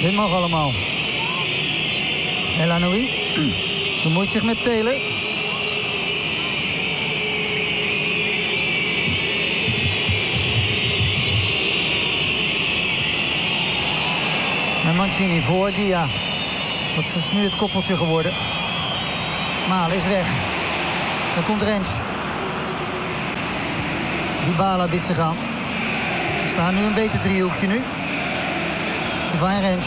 Dit mag allemaal. El Anoui bemoeit zich met Taylor. En Mancini voor Dia. Dat is nu het koppeltje geworden. Malen is weg. Dan komt Rens. Dybala biedt zich aan. We staan nu een beter driehoekje nu. Divine Rens.